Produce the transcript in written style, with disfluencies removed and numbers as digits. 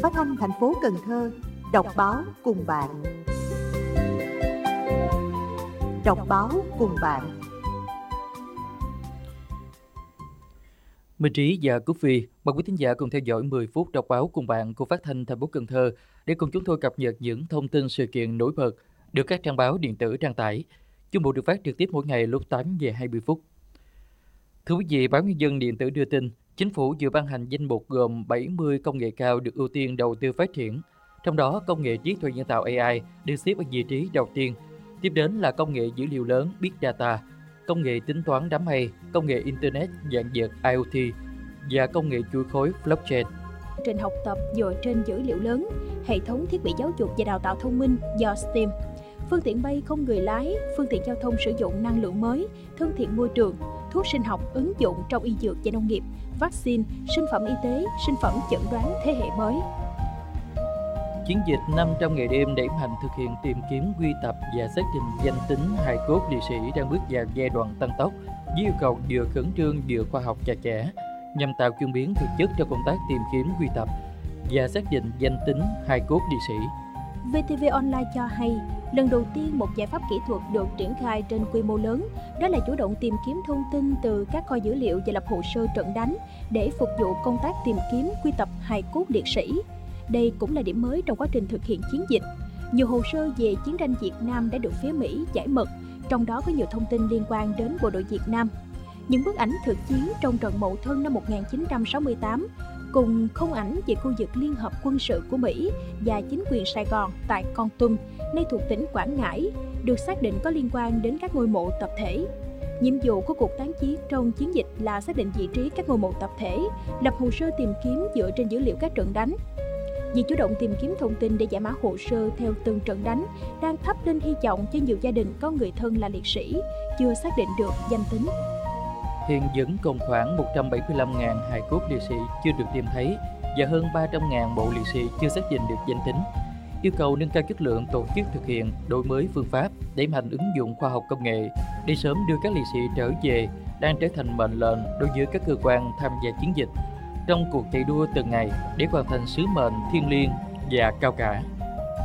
Phát thanh thành phố Cần Thơ đọc báo cùng bạn. Đọc báo cùng bạn. Minh Trí và Cúc Phi mời quý thính giả cùng theo dõi 10 phút đọc báo cùng bạn của Phát thanh thành phố Cần Thơ để cùng chúng tôi cập nhật những thông tin sự kiện nổi bật được các trang báo điện tử đăng tải. Chương mục được phát trực tiếp mỗi ngày lúc 8 giờ 20 phút. Thưa quý vị, báo Nhân dân điện tử đưa tin, Chính phủ vừa ban hành danh mục gồm 70 công nghệ cao được ưu tiên đầu tư phát triển. Trong đó, công nghệ trí tuệ nhân tạo AI được xếp ở vị trí đầu tiên. Tiếp đến là công nghệ dữ liệu lớn Big Data, công nghệ tính toán đám mây, công nghệ Internet dạng vật IoT và công nghệ chuỗi khối blockchain. Trình học tập dựa trên dữ liệu lớn, hệ thống thiết bị giáo dục và đào tạo thông minh do STEAM, phương tiện bay không người lái, phương tiện giao thông sử dụng năng lượng mới, thân thiện môi trường, thuốc sinh học ứng dụng trong y dược và nông nghiệp, vaccine, sinh phẩm y tế, sinh phẩm chẩn đoán thế hệ mới. Chiến dịch 500 ngày đêm đẩy mạnh thực hiện tìm kiếm, quy tập và xác định danh tính hài cốt liệt sĩ đang bước vào giai đoạn tăng tốc, với yêu cầu vừa khẩn trương vừa khoa học chặt chẽ, nhằm tạo chuyển biến thực chất cho công tác tìm kiếm, quy tập và xác định danh tính hài cốt liệt sĩ. VTV Online cho hay, lần đầu tiên một giải pháp kỹ thuật được triển khai trên quy mô lớn, đó là chủ động tìm kiếm thông tin từ các kho dữ liệu và lập hồ sơ trận đánh để phục vụ công tác tìm kiếm, quy tập hài cốt liệt sĩ. Đây cũng là điểm mới trong quá trình thực hiện chiến dịch. Nhiều hồ sơ về chiến tranh Việt Nam đã được phía Mỹ giải mật, trong đó có nhiều thông tin liên quan đến bộ đội Việt Nam. Những bức ảnh thực chiến trong trận Mậu Thân năm 1968, cùng khung ảnh về khu vực liên hợp quân sự của Mỹ và chính quyền Sài Gòn tại Kon Tum, nay thuộc tỉnh Quảng Ngãi, được xác định có liên quan đến các ngôi mộ tập thể. Nhiệm vụ của cuộc tán chiến trong chiến dịch là xác định vị trí các ngôi mộ tập thể, lập hồ sơ tìm kiếm dựa trên dữ liệu các trận đánh. Việc chủ động tìm kiếm thông tin để giải mã hồ sơ theo từng trận đánh đang thắp lên hy vọng cho nhiều gia đình có người thân là liệt sĩ, chưa xác định được danh tính. Hiện vẫn còn khoảng 175.000 hài cốt liệt sĩ chưa được tìm thấy và hơn 300.000 mộ liệt sĩ chưa xác định được danh tính. Yêu cầu nâng cao chất lượng tổ chức thực hiện, đổi mới phương pháp, đẩy mạnh ứng dụng khoa học công nghệ để sớm đưa các liệt sĩ trở về đang trở thành mệnh lệnh đối với các cơ quan tham gia chiến dịch trong cuộc chạy đua từng ngày để hoàn thành sứ mệnh thiêng liêng và cao cả.